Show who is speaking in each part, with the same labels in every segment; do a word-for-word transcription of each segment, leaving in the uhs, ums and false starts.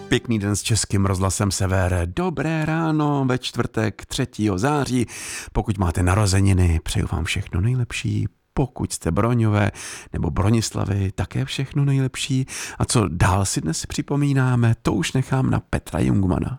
Speaker 1: Pěkný den s Českým rozhlasem Sever. Dobré ráno ve čtvrtek třetího září. Pokud máte narozeniny, přeju vám všechno nejlepší. Pokud jste Broňové nebo Bronislavy, také všechno nejlepší. A co dál si dnes připomínáme, to už nechám na Petra Jungmana.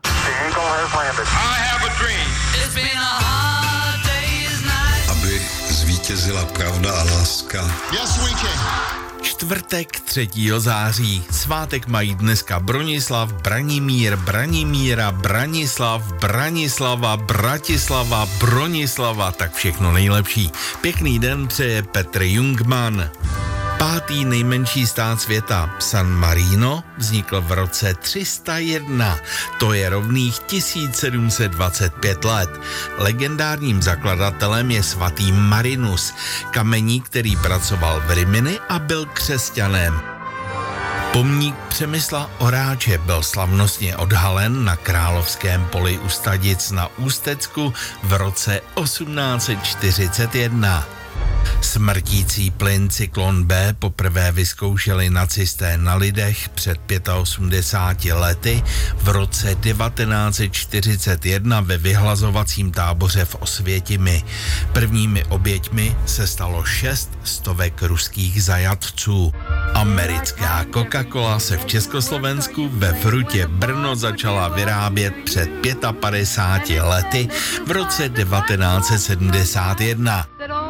Speaker 2: Aby zvítězila pravda a láska.
Speaker 3: Yes, we can.
Speaker 4: Čtvrtek třetího září. Svátek mají dneska Bronislav, Branimír, Branimíra, Branislav, Branislava, Bratislava, Bronislava, tak všechno nejlepší. Pěkný den přeje Petr Jungman. Pátý nejmenší stát světa, San Marino, vznikl v roce tři sta jedna. To je rovných tisíc sedm set dvacet pět let. Legendárním zakladatelem je svatý Marinus, kameník, který pracoval v Rimini a byl křesťanem. Pomník Přemysla Oráče byl slavnostně odhalen na Královském poli u Stadic na Ústecku v roce osmnáct set čtyřicet jedna. Smrtící plyn Cyklon B poprvé vyzkoušeli nacisté na lidech před osmdesáti pěti lety v roce devatenáct set čtyřicet jedna ve vyhlazovacím táboře v Osvětimi. Prvními oběťmi se stalo šest stovek ruských zajatců. Americká Coca-Cola se v Československu ve Frutě Brno začala vyrábět před padesáti pěti lety v roce devatenáct set sedmdesát jedna.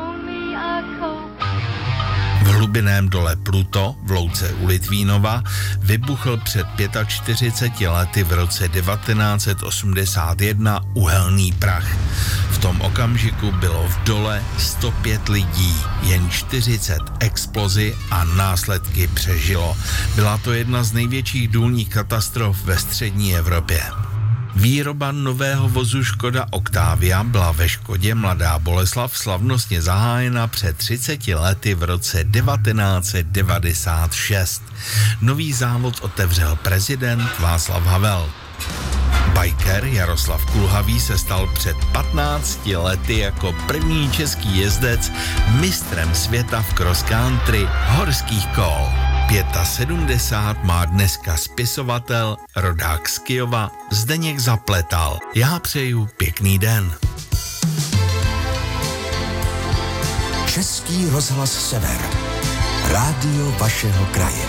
Speaker 4: V hlubiném dole Pluto v Louce u Litvínova vybuchl před čtyřiceti pěti lety v roce devatenáct set osmdesát jedna uhelný prach. V tom okamžiku bylo v dole sto pět lidí, jen čtyřicet explozi a následky přežilo. Byla to jedna z největších důlních katastrof ve střední Evropě. Výroba nového vozu Škoda Octavia byla ve Škodě Mladá Boleslav slavnostně zahájena před třiceti lety v roce devatenáct set devadesát šest. Nový závod otevřel prezident Václav Havel. Biker Jaroslav Kulhavý se stal před patnácti lety jako první český jezdec mistrem světa v cross country horských kol. sedmdesát pět má dneska spisovatel, rodák z Kyjova, Zdeněk Zapletal. Já přeju pěkný den.
Speaker 5: Český rozhlas Sever. Rádio vašeho kraje.